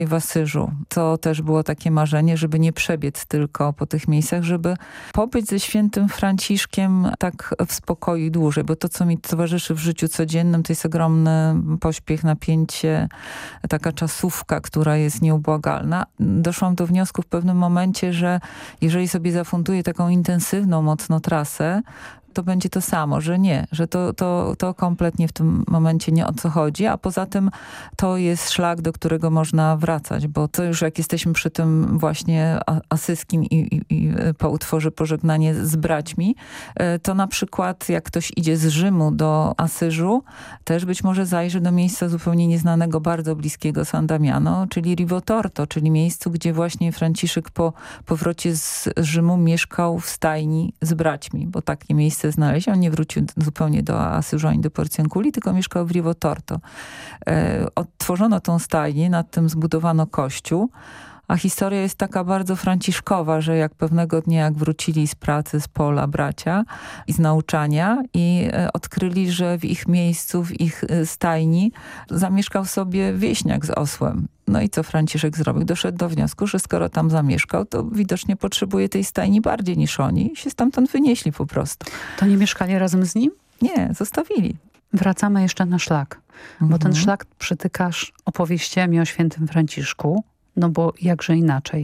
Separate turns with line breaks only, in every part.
w Asyżu. To też było takie marzenie, żeby nie przebiec tylko po tych miejscach, żeby pobyć ze świętym Franciszkiem tak w spokoju dłużej, bo to, co mi towarzyszy w życiu codziennym, to jest ogromny pośpiech, napięcie, taka czasówka, która jest nieubłagalna. Doszłam do wniosku w pewnym momencie, że jeżeli sobie zafunduję taką intensywną mocno trasę, to będzie to samo, że nie, że to kompletnie w tym momencie nie o co chodzi, a poza tym to jest szlak, do którego można wracać, bo to już jak jesteśmy przy tym właśnie asyskim i po utworze Pożegnanie z braćmi, to na przykład jak ktoś idzie z Rzymu do Asyżu, też być może zajrzy do miejsca zupełnie nieznanego, bardzo bliskiego San Damiano, czyli Rivotorto, czyli miejscu, gdzie właśnie Franciszek po powrocie z Rzymu mieszkał w stajni z braćmi, bo takie miejsce znaleźć. On nie wrócił zupełnie do Asyżu ani do Porciunculi, tylko mieszkał w Rivotorto. Odtworzono tą stajnię, nad tym zbudowano kościół, a historia jest taka bardzo franciszkowa, że jak pewnego dnia, jak wrócili z pracy, z pola bracia i z nauczania i odkryli, że w ich miejscu, w ich stajni zamieszkał sobie wieśniak z osłem. No i co Franciszek zrobił? Doszedł do wniosku, że skoro tam zamieszkał, to widocznie potrzebuje tej stajni bardziej niż oni i się stamtąd wynieśli po prostu.
To nie mieszkali razem z nim?
Nie, zostawili.
Wracamy jeszcze na szlak, bo ten szlak przytykasz opowieściami o świętym Franciszku, no bo jakże inaczej.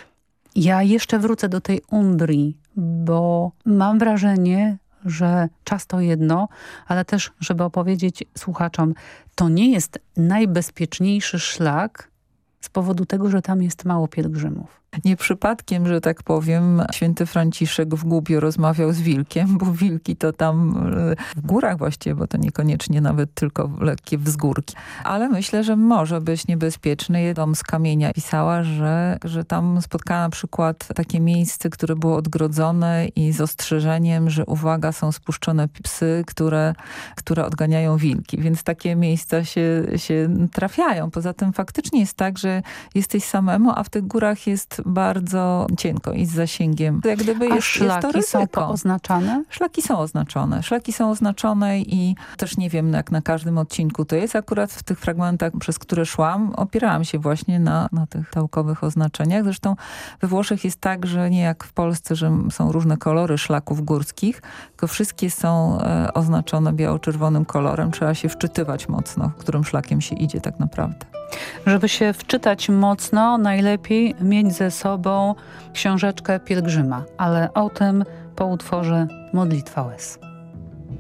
Ja jeszcze wrócę do tej Umbrii, bo mam wrażenie, że czas to jedno, ale też, żeby opowiedzieć słuchaczom, to nie jest najbezpieczniejszy szlak z powodu tego, że tam jest mało pielgrzymów.
Nie przypadkiem, że tak powiem, święty Franciszek w Gubbio rozmawiał z wilkiem, bo wilki to tam w górach właściwie, bo to niekoniecznie nawet tylko lekkie wzgórki. Ale myślę, że może być niebezpieczny. Dom z kamienia pisała, że tam spotkała na przykład takie miejsce, które było odgrodzone i z ostrzeżeniem, że uwaga, są spuszczone psy, które odganiają wilki. Więc takie miejsca się trafiają. Poza tym faktycznie jest tak, że jesteś samemu, a w tych górach jest bardzo cienko i z zasięgiem. Jak gdyby jest
szlaki są pooznaczane?
Szlaki są oznaczone i też nie wiem, jak na każdym odcinku to jest. Akurat w tych fragmentach, przez które szłam, opierałam się właśnie na tych tałkowych oznaczeniach. Zresztą we Włoszech jest tak, że nie jak w Polsce, że są różne kolory szlaków górskich, tylko wszystkie są oznaczone biało-czerwonym kolorem. Trzeba się wczytywać mocno, którym szlakiem się idzie tak naprawdę.
Żeby się wczytać mocno, najlepiej mieć ze sobą książeczkę pielgrzyma, ale o tym po utworze Modlitwa łez.